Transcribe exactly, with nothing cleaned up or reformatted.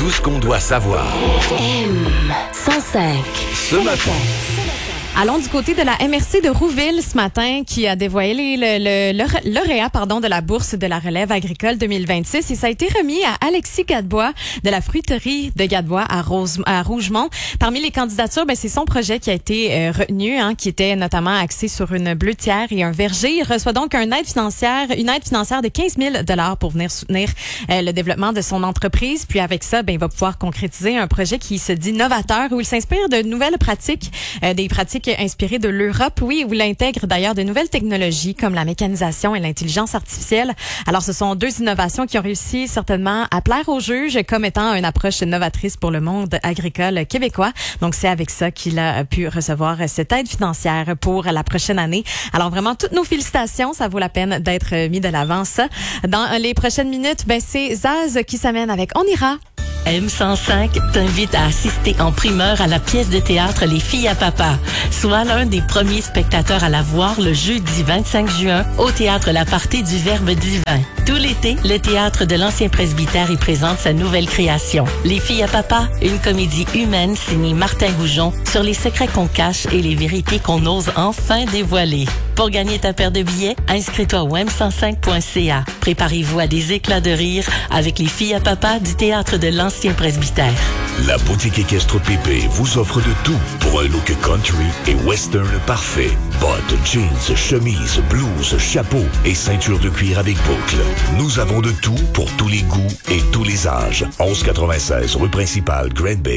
tout ce qu'on doit savoir. M cent cinq. Ce matin. Allons du côté de la M R C de Rouville ce matin qui a dévoilé le, le, le lauréat pardon, de la bourse de la relève agricole deux mille vingt-six et ça a été remis à Alexis Gadebois de la fruiterie de Gadebois à, Rose, à Rougemont. Parmi les candidatures, ben, c'est son projet qui a été euh, retenu, hein, qui était notamment axé sur une bleutière et un verger. Il reçoit donc une aide financière, une aide financière de quinze mille dollars pour venir soutenir euh, le développement de son entreprise. Puis avec ça, ben, il va pouvoir concrétiser un projet qui se dit novateur où il s'inspire de nouvelles pratiques, euh, des pratiques inspiré de l'Europe, oui, où il intègre d'ailleurs de nouvelles technologies comme la mécanisation et l'intelligence artificielle. Alors, ce sont deux innovations qui ont réussi certainement à plaire aux juges comme étant une approche novatrice pour le monde agricole québécois. Donc, c'est avec ça qu'il a pu recevoir cette aide financière pour la prochaine année. Alors, vraiment, toutes nos félicitations. Ça vaut la peine d'être mis de l'avant, ça. Dans les prochaines minutes, ben, c'est Zaz qui s'amène avec On ira. M cent cinq t'invite à assister en primeur à la pièce de théâtre Les filles à papa. Sois l'un des premiers spectateurs à la voir le jeudi vingt-cinq juin au théâtre La Partie du Verbe divin. Tout l'été, le théâtre de l'Ancien Presbytère y présente sa nouvelle création. Les filles à papa, une comédie humaine signée Martin Goujon sur les secrets qu'on cache et les vérités qu'on ose enfin dévoiler. Pour gagner ta paire de billets, inscris-toi au m cent cinq point c a. Préparez-vous à des éclats de rire avec les filles à papa du théâtre de l'Ancien Presbytère. La boutique équestre Pépé vous offre de tout pour un look country et western parfait. Bottes, jeans, chemises, blouses, chapeaux et ceinture de cuir avec boucle. Nous avons de tout pour tous les goûts et tous les âges. onze quatre-vingt-seize rue principale, Grand Bay.